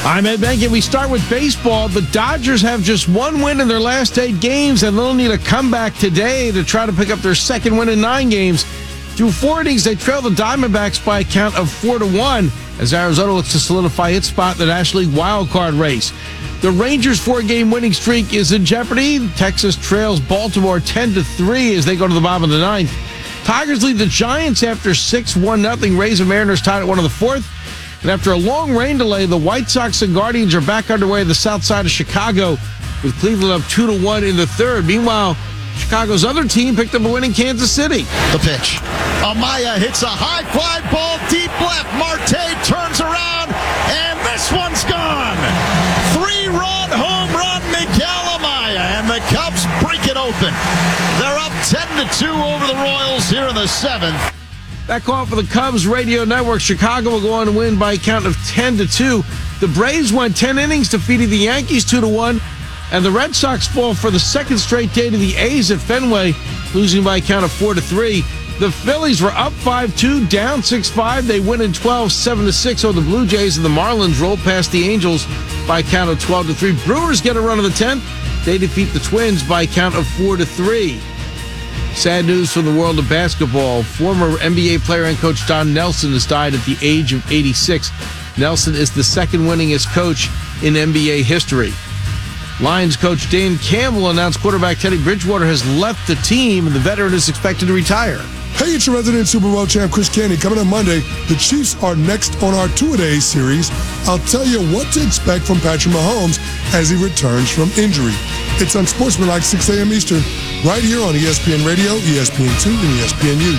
I'm Ed Benkin. We start with baseball. The Dodgers have just one win in their last 8 games, and they'll need a comeback today to try to pick up their second win in 9 games. Through 4 innings, they trail the Diamondbacks by a count of 4-1 as Arizona looks to solidify its spot in the National League wildcard race. The Rangers' 4-game winning streak is in jeopardy. Texas trails Baltimore 10-3 as they go to the bottom of the 9th. Tigers lead the Giants after 6-1-0. Rays and Mariners tied at 1 of the 4th. And after a long rain delay, the White Sox and Guardians are back underway on the south side of Chicago, with Cleveland up 2-1 in the 3rd. Meanwhile, Chicago's other team picked up a win in Kansas City. The pitch. Amaya hits a high fly ball deep left. Marte turns around, and this one's gone. 3-run home run, Miguel Amaya, and the Cubs break it open. They're up 10-2 over the Royals here in the 7th. That call for the Cubs radio network. Chicago will go on to win by a count of 10-2. The Braves went 10 innings, defeating the Yankees 2-1. And the Red Sox fall for the second straight day to the A's at Fenway, losing by a count of 4-3. The Phillies were up 5-2, down 6-5. They win in 12, 7-6 over the Blue Jays, and the Marlins roll past the Angels by a count of 12-3. Brewers get a run of the 10th. They defeat the Twins by a count of 4-3. Sad news from the world of basketball. Former NBA player and coach Don Nelson has died at the age of 86. Nelson is the second winningest coach in NBA history. Lions coach Dan Campbell announced quarterback Teddy Bridgewater has left the team, and the veteran is expected to retire. Hey, it's your resident Super Bowl champ, Chris Candy. Coming on Monday, the Chiefs are next on our two-a-days series. I'll tell you what to expect from Patrick Mahomes as he returns from injury. It's Unsportsmanlike, 6 a.m. Eastern, right here on ESPN Radio, ESPN2, and ESPNU.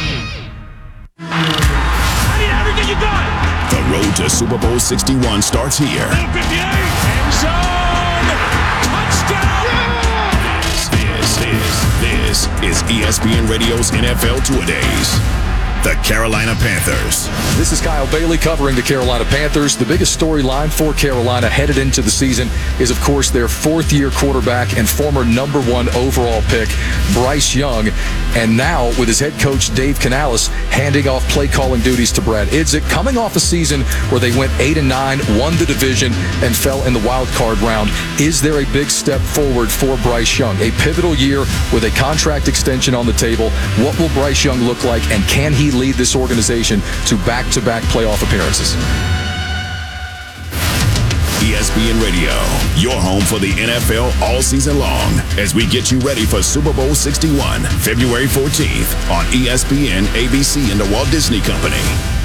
I need everything you got. The road to Super Bowl 61 starts here. 58, end zone, touchdown. This is ESPN Radio's NFL Two-A-Days. The Carolina Panthers. This is Kyle Bailey covering the Carolina Panthers. The biggest storyline for Carolina headed into the season is, of course, their fourth-year quarterback and former number 1 overall pick, Bryce Young. And now, with his head coach, Dave Canales, handing off play-calling duties to Brad Idzik, coming off a season where they went 8-9, won the division, and fell in the wild card round. Is there a big step forward for Bryce Young? A pivotal year with a contract extension on the table. What will Bryce Young look like, and can he lead this organization to back-to-back playoff appearances? ESPN Radio, your home for the NFL all season long, as we get you ready for Super Bowl 61, February 14th on ESPN, ABC, and the Walt Disney Company.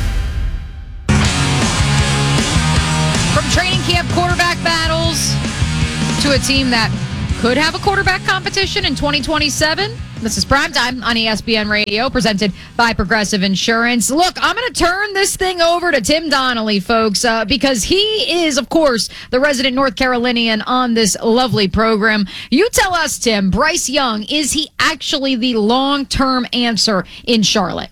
From training camp quarterback battles to a team that could have a quarterback competition in 2027. This is Primetime on ESPN Radio, presented by Progressive Insurance. Look, I'm going to turn this thing over to Tim Donnelly, folks, because he is, of course, the resident North Carolinian on this lovely program. You tell us, Tim, Bryce Young, is he actually the long-term answer in Charlotte?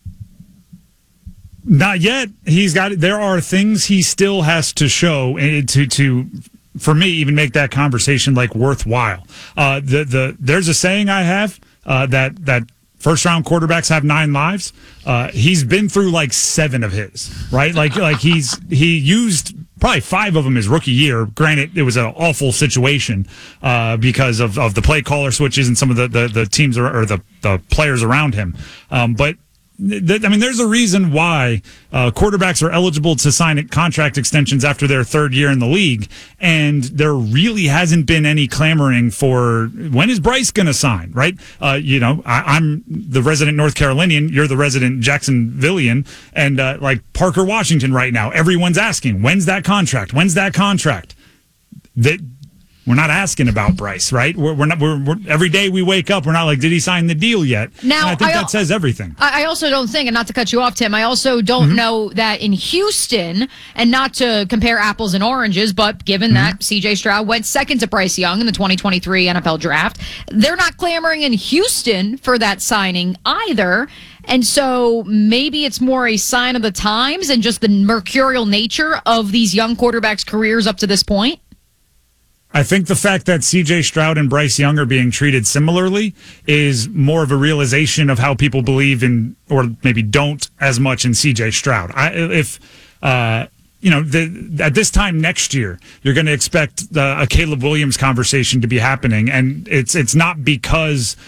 Not yet. There are things he still has to show to for me, even make that conversation like worthwhile. There's a saying I have that first round quarterbacks have 9 lives. He's been through like 7 of his, right? He used probably 5 of them his rookie year. Granted, it was an awful situation because of the play caller switches and some of the teams or the players around him. But there's a reason why quarterbacks are eligible to sign contract extensions after their 3rd year in the league, and there really hasn't been any clamoring for when is Bryce going to sign, right? I'm the resident North Carolinian, you're the resident Jacksonvillian, and like Parker Washington right now, everyone's asking, when's that contract? When's that contract? We're not asking about Bryce, right? We're not. We're every day we wake up, we're not like, did he sign the deal yet? Now, and I think that says everything. I also don't think, and not to cut you off, Tim, I also don't know that in Houston, and not to compare apples and oranges, but given that C.J. Stroud went second to Bryce Young in the 2023 NFL Draft, they're not clamoring in Houston for that signing either. And so maybe it's more a sign of the times and just the mercurial nature of these young quarterbacks' careers up to this point. I think the fact that C.J. Stroud and Bryce Young are being treated similarly is more of a realization of how people believe in, or maybe don't as much in C.J. Stroud. at this time next year, you're going to expect a Caleb Williams conversation to be happening, and it's not because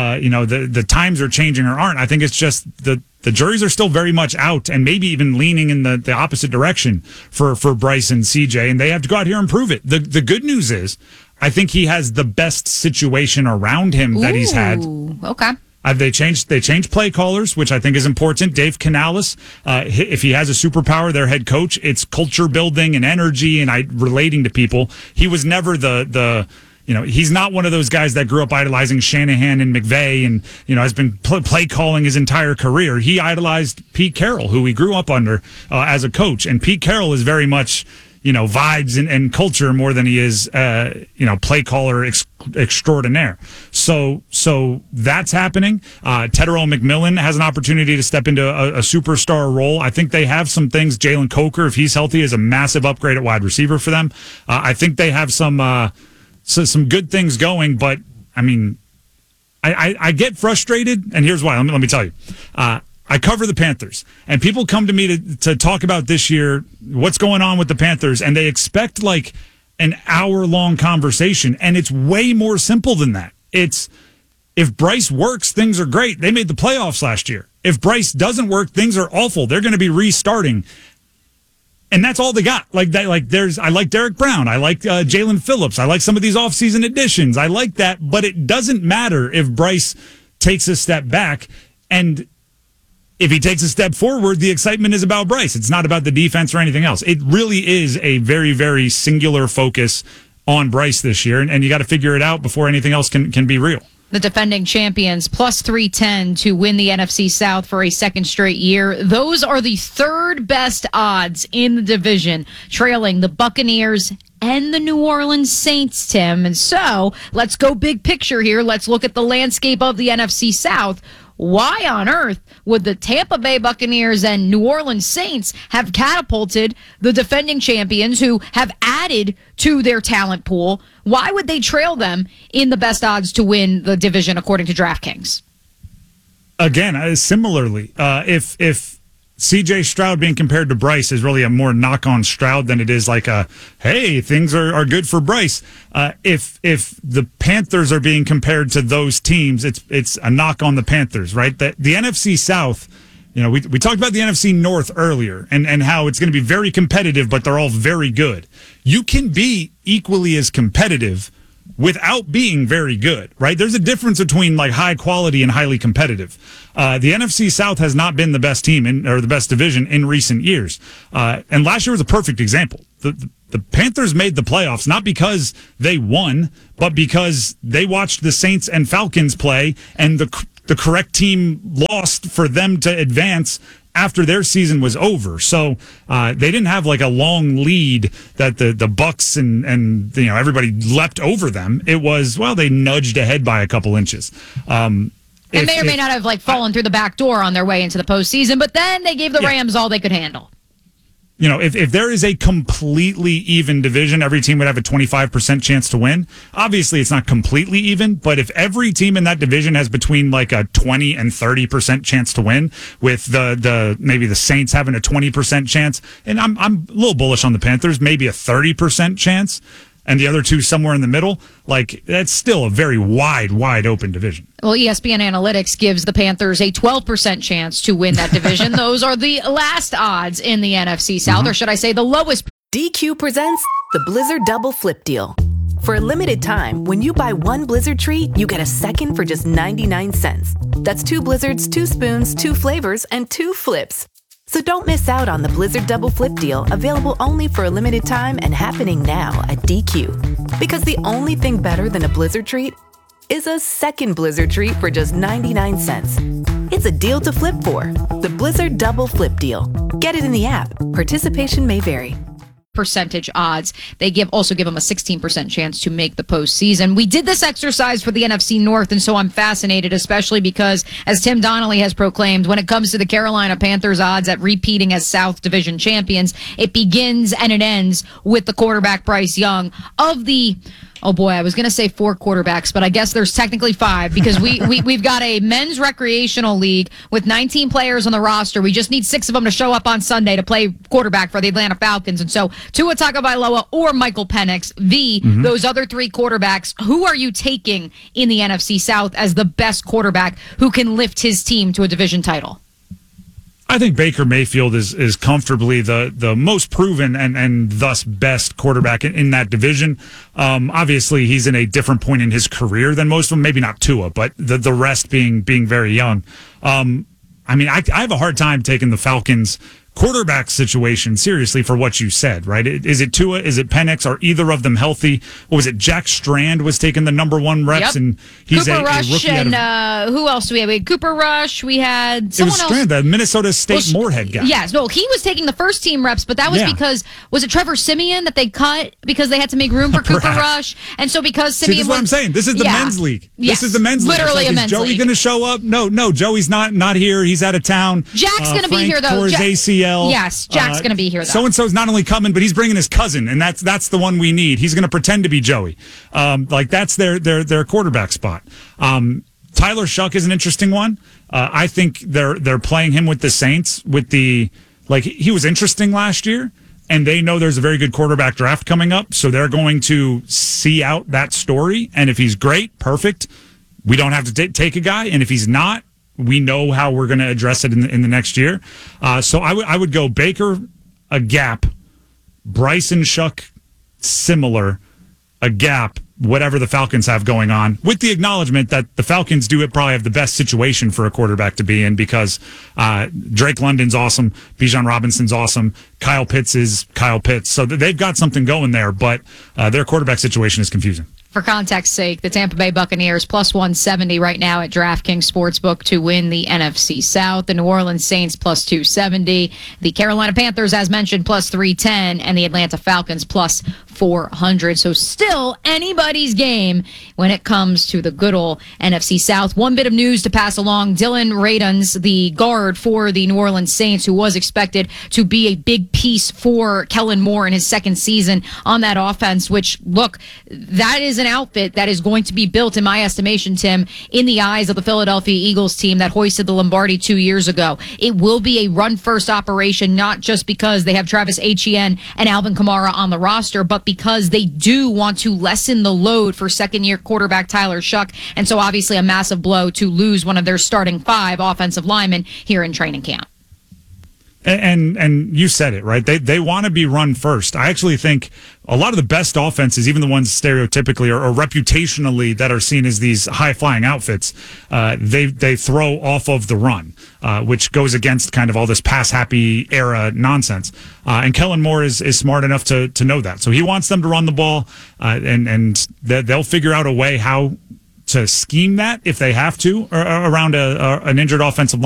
the times are changing or aren't. I think it's just the juries are still very much out, and maybe even leaning in the opposite direction for Bryce and CJ, and they have to go out here and prove it. The good news is, I think he has the best situation around him that he's had. Okay. They changed play callers, which I think is important. Dave Canales, if he has a superpower, their head coach, it's culture building and energy and relating to people. He was never he's not one of those guys that grew up idolizing Shanahan and McVay and, has been play calling his entire career. He idolized Pete Carroll, who he grew up under as a coach. And Pete Carroll is very much, vibes and culture more than he is, play caller extraordinaire. So that's happening. Tetairoa McMillan has an opportunity to step into a superstar role. I think they have some things. Jalen Coker, if he's healthy, is a massive upgrade at wide receiver for them. I think they have some good things going, but I mean, I get frustrated, and here's why. Let me tell you. I cover the Panthers, and people come to me to talk about this year, what's going on with the Panthers, and they expect like an hour-long conversation, and it's way more simple than that. It's, if Bryce works, things are great. They made the playoffs last year. If Bryce doesn't work, things are awful. They're going to be restarting. And that's all they got. I like Derek Brown. I like Jalen Phillips. I like some of these offseason additions. I like that, but it doesn't matter if Bryce takes a step back. And if he takes a step forward, the excitement is about Bryce. It's not about the defense or anything else. It really is a very, very singular focus on Bryce this year, and you got to figure it out before anything else can be real. The defending champions, plus 310 to win the NFC South for a second straight year. Those are the third best odds in the division, trailing the Buccaneers and the New Orleans Saints, Tim. And so, let's go big picture here. Let's look at the landscape of the NFC South. Why on earth would the Tampa Bay Buccaneers and New Orleans Saints have catapulted the defending champions who have added to their talent pool? Why would they trail them in the best odds to win the division according to DraftKings? Again, similarly, if CJ Stroud being compared to Bryce is really a more knock on Stroud than it is like hey, things are good for Bryce. If the Panthers are being compared to those teams, it's a knock on the Panthers, right? The NFC South, we talked about the NFC North earlier and how it's going to be very competitive, but they're all very good. You can be equally as competitive without being very good, right? There's a difference between like high quality and highly competitive. The NFC South has not been the best team or the best division in recent years. And last year was a perfect example. The Panthers made the playoffs not because they won, but because they watched the Saints and Falcons play, and the correct team lost for them to advance after their season was over. So they didn't have like a long lead that the Bucks and everybody leapt over them. It was, they nudged ahead by a couple inches. And may or may not have fallen through the back door on their way into the postseason, but then they gave the Rams all they could handle. If there is a completely even division, every team would have a 25% chance to win. Obviously, it's not completely even, but if every team in that division has between like a 20 and 30% chance to win, with maybe the Saints having a 20% chance, and I'm a little bullish on the Panthers, maybe a 30% chance, and the other two somewhere in the middle, that's still a very wide open division. Well, ESPN Analytics gives the Panthers a 12% chance to win that division. Those are the last odds in the NFC South, or should I say the lowest. DQ presents the Blizzard Double Flip Deal. For a limited time, when you buy one Blizzard treat, you get a second for just 99 cents. That's 2 Blizzards, 2 spoons, 2 flavors, and 2 flips. So don't miss out on the Blizzard Double Flip Deal, available only for a limited time and happening now at DQ. Because the only thing better than a Blizzard treat is a second Blizzard treat for just 99 cents. It's a deal to flip for. The Blizzard Double Flip Deal. Get it in the app. Participation may vary. Percentage odds. They also give them a 16% chance to make the postseason. We did this exercise for the NFC North, and so I'm fascinated, especially because, as Tim Donnelly has proclaimed, when it comes to the Carolina Panthers odds at repeating as South Division champions, it begins and it ends with the quarterback Bryce Young. Of the Oh boy, I was going to say 4 quarterbacks, but I guess there's technically 5 because we've got a men's recreational league with 19 players on the roster. We just need 6 of them to show up on Sunday to play quarterback for the Atlanta Falcons. And so Tua Tagovailoa or Michael Penix, those other 3 quarterbacks, who are you taking in the NFC South as the best quarterback who can lift his team to a division title? I think Baker Mayfield is comfortably the most proven and thus best quarterback in that division. Obviously, he's in a different point in his career than most of them. Maybe not Tua, but the rest being very young. I have a hard time taking the Falcons' quarterback situation seriously for what you said, right? Is it Tua? Is it Penix? Are either of them healthy? What was it? Jack Strand was taking the number 1 reps, and he's Cooper a Rush, rookie. and who else do we have? We had Cooper Rush. We had someone else. Strand, the Minnesota State Moorhead guy. Yes, no, he was taking the first team reps, but that was because was it Trevor Siemian that they cut because they had to make room for Cooper Rush, and so because Siemian. This is what I'm saying. This is the men's league. Yes, this is the men's league. Literally a league. men's league. Is Joey going to show up? No, Joey's not here. He's out of town. Jack's going to be here though. Tore his ACL. Yes, Jack's going to be here though. So and so's not only coming, but he's bringing his cousin, and that's the one we need. He's going to pretend to be Joey. That's their quarterback spot. Tyler Shuck is an interesting one. I think they're playing him with the Saints he was interesting last year, and they know there's a very good quarterback draft coming up, so they're going to see out that story. And if he's great, perfect. We don't have to take a guy, and if he's not, we know how we're going to address it in the next year. So I would go Baker, a gap, Bryson Shuck, similar, a gap, whatever the Falcons have going on, with the acknowledgement that the Falcons probably have the best situation for a quarterback to be in because Drake London's awesome, Bijan Robinson's awesome, Kyle Pitts is Kyle Pitts. So they've got something going there, but their quarterback situation is confusing. For context's sake, the Tampa Bay Buccaneers plus 170 right now at DraftKings Sportsbook to win the NFC South. The New Orleans Saints plus 270. The Carolina Panthers, as mentioned, plus 310. And the Atlanta Falcons plus 400. So still anybody's game when it comes to the good old NFC South. One bit of news to pass along. Dylan Radunz, the guard for the New Orleans Saints, who was expected to be a big piece for Kellen Moore in his second season on that offense, which, look, that is an outfit that is going to be built, in my estimation, Tim, in the eyes of the Philadelphia Eagles team that hoisted the Lombardi 2 years ago. It will be a run-first operation, not just because they have Travis Etienne and Alvin Kamara on the roster, but because they do want to lessen the load for second-year quarterback Tyler Shuck, and so obviously a massive blow to lose one of their starting 5 offensive linemen here in training camp. And you said it, right? They want to be run first. I actually think a lot of the best offenses, even the ones stereotypically or reputationally that are seen as these high-flying outfits, they throw off of the run, which goes against kind of all this pass-happy era nonsense. And Kellen Moore is smart enough to know that. So he wants them to run the ball, and they'll figure out a way how to scheme that if they have to around an injured offensive line.